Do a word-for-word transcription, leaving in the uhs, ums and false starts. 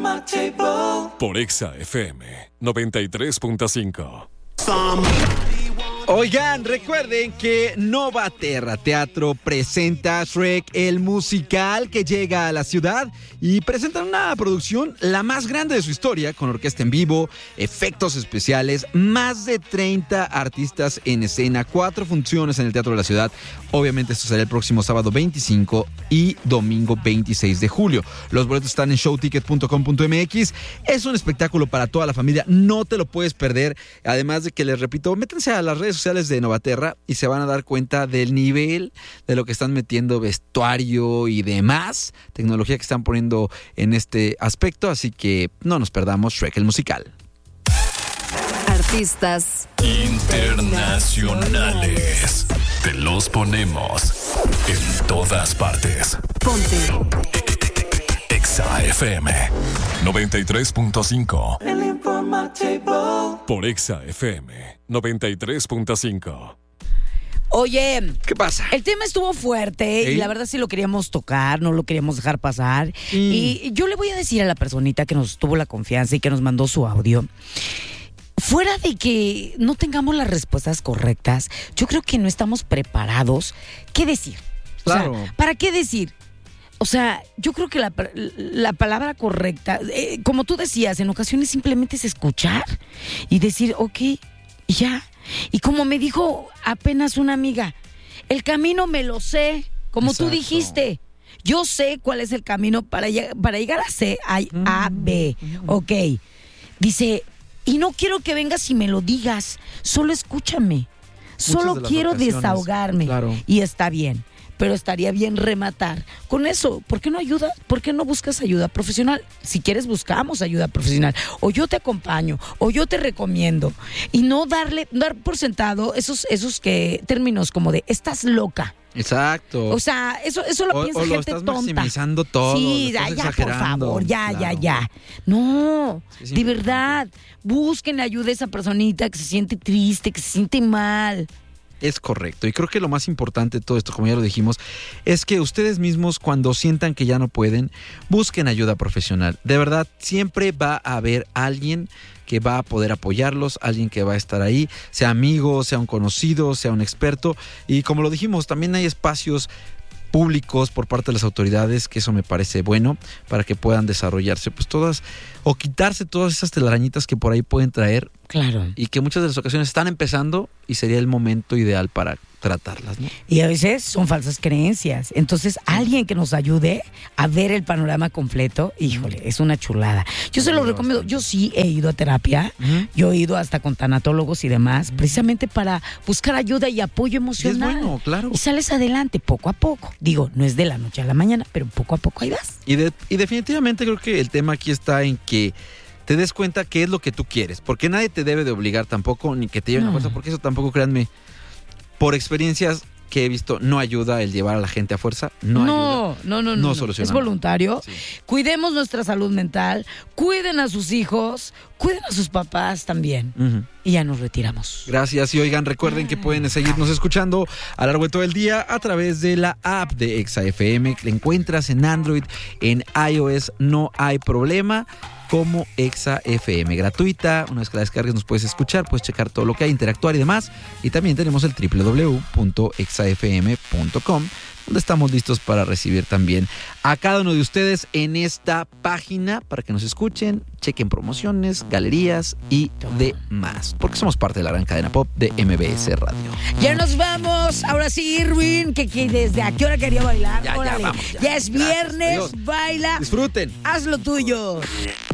Por Exa F M noventa y tres punto cinco. Oigan, recuerden que Novaterra Teatro presenta Shrek el musical que llega a la ciudad y presentan una producción la más grande de su historia, con orquesta en vivo, efectos especiales, más de treinta artistas en escena, cuatro funciones en el Teatro de la Ciudad. Obviamente esto será el próximo sábado veinticinco y domingo veintiséis de julio. Los boletos están en show ticket punto com punto m x. Es un espectáculo para toda la familia, no te lo puedes perder. Además de que, les repito, métanse a las redes sociales de Novaterra y se van a dar cuenta del nivel de lo que están metiendo, vestuario y demás, tecnología que están poniendo en este aspecto, así que no nos perdamos Shrek el musical. Artistas internacionales. Te los ponemos en todas partes. Ponte Exa F M noventa y tres punto cinco. El Informativo. Por Exa F M noventa y tres punto cinco. Oye, ¿Qué pasa? El tema estuvo fuerte ¿Eh? y la verdad sí lo queríamos tocar, no lo queríamos dejar pasar. Sí. Y yo le voy a decir a la personita que nos tuvo la confianza y que nos mandó su audio, fuera de que no tengamos las respuestas correctas, yo creo que no estamos preparados. ¿Qué decir? Claro. O sea, ¿para qué decir? O sea, yo creo que la, la palabra correcta, eh, como tú decías, en ocasiones simplemente es escuchar y decir, ok, y ya. Y como me dijo apenas una amiga, el camino me lo sé, como Exacto. tú dijiste. Yo sé cuál es el camino para, para llegar a C, a, a B. Ok. Dice, y no quiero que vengas y me lo digas, solo escúchame. Solo de las quiero ocasiones, desahogarme. claro. Y está bien. Pero estaría bien rematar con eso. ¿Por qué no ayudas? ¿Por qué no buscas ayuda profesional? Si quieres, buscamos ayuda profesional. O yo te acompaño, o yo te recomiendo. Y no darle, dar por sentado esos, esos que términos como de estás loca. Exacto. O sea, eso, eso lo O- piensa o lo gente estás tonta. maximizando todo, Sí, lo estás ya, ya, por exagerando. favor, ya, Claro. ya, ya. No, Es de importante. verdad, busquen ayuda a esa personita que se siente triste, que se siente mal. Es correcto. Y creo que lo más importante de todo esto, como ya lo dijimos, es que ustedes mismos, cuando sientan que ya no pueden, busquen ayuda profesional. De verdad, siempre va a haber alguien que va a poder apoyarlos, alguien que va a estar ahí, sea amigo, sea un conocido, sea un experto. Y como lo dijimos, también hay espacios públicos por parte de las autoridades, que eso me parece bueno, para que puedan desarrollarse pues todas, o quitarse todas esas telarañitas que por ahí pueden traer Claro. y que muchas de las ocasiones están empezando y sería el momento ideal para tratarlas, ¿no? Y a veces son falsas creencias. Entonces, alguien que nos ayude a ver el panorama completo, híjole, es una chulada. Yo se lo recomiendo. Yo sí he ido a terapia. Ujú. Yo he ido hasta con tanatólogos y demás, precisamente para buscar ayuda y apoyo Y es emocional. bueno, claro. Y sales adelante poco a poco. Digo, no es de la noche a la mañana, pero poco a poco ahí vas. Y, de- y definitivamente creo que el tema aquí está en que te des cuenta qué es lo que tú quieres, porque nadie te debe de obligar tampoco, ni que te lleven a No. fuerza, porque eso tampoco, créanme, por experiencias que he visto, no ayuda el llevar a la gente a fuerza, no, ayuda. no, no, no, No no. soluciona Es nada. voluntario. Sí. Cuidemos nuestra salud mental, cuiden a sus hijos, cuiden a sus papás también. Ujú. Y ya nos retiramos. Gracias. Y oigan, recuerden que pueden seguirnos escuchando a lo largo de todo el día a través de la app de Exa F M. La encuentras en Android, en iOS, no hay problema, como Exa F M. Gratuita, una vez que la descargues nos puedes escuchar, puedes checar todo lo que hay, interactuar y demás. Y también tenemos el doble u doble u doble u punto exa f m punto com, donde estamos listos para recibir también a cada uno de ustedes en esta página para que nos escuchen, chequen promociones, galerías y demás, porque somos parte de la gran cadena pop de M B S Radio. Ya nos vamos. Ahora sí, Irwin, que, que desde a qué hora quería bailar. Ya, ya, Órale. vamos, ya. Ya es Gracias, viernes, adiós. baila. Disfruten. Haz lo tuyo.